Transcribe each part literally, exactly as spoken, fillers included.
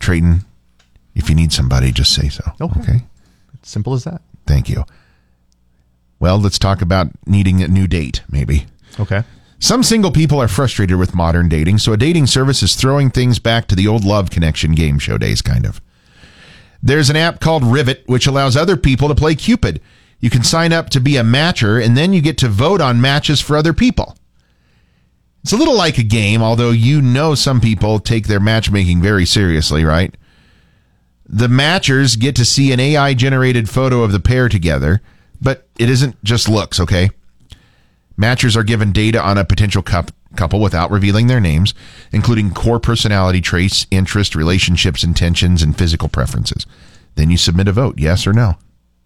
Trayton, if you need somebody, just say so. Okay. okay? Simple as that. Thank you. Well, let's talk about needing a new date, maybe. Okay. Some single people are frustrated with modern dating, so a dating service is throwing things back to the old love connection game show days, kind of. There's an app called Rivet, which allows other people to play Cupid. You can sign up to be a matcher, and then you get to vote on matches for other people. It's a little like a game, although you know some people take their matchmaking very seriously, right? The matchers get to see an A I-generated photo of the pair together, but it isn't just looks, okay? Matchers are given data on a potential cup, couple without revealing their names, including core personality traits, interest, relationships, intentions, and physical preferences. Then you submit a vote, yes or no.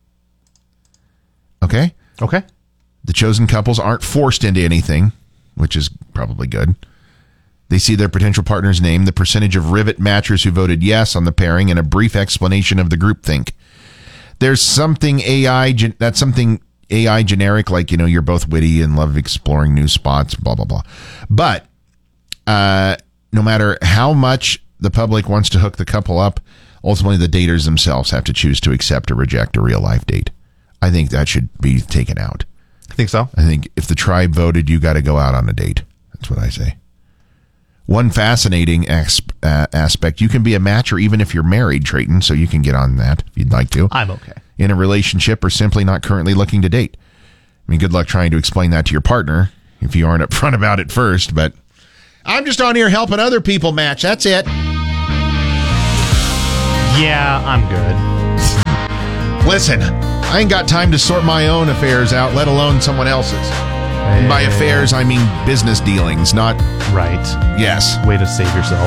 Okay? Okay. The chosen couples aren't forced into anything, which is probably good. They see their potential partner's name, the percentage of Rivet matchers who voted yes on the pairing, and a brief explanation of the groupthink. There's something A I, that's something A I generic, like, you know, you're both witty and love exploring new spots, blah, blah, blah. But uh, no matter how much the public wants to hook the couple up, ultimately the daters themselves have to choose to accept or reject a real-life date. I think that should be taken out. I think so. I think if the tribe voted, you got to go out on a date. That's what I say. One fascinating asp- uh, aspect, you can be a matcher even if you're married, Trayton, so you can get on that if you'd like to. I'm okay. In a relationship or simply not currently looking to date. I mean, good luck trying to explain that to your partner if you aren't upfront about it first, but I'm just on here helping other people match. That's it. Yeah, I'm good. Listen, I ain't got time to sort my own affairs out, let alone someone else's. And by affairs, I mean business dealings, not... Right. Yes. Way to save yourself.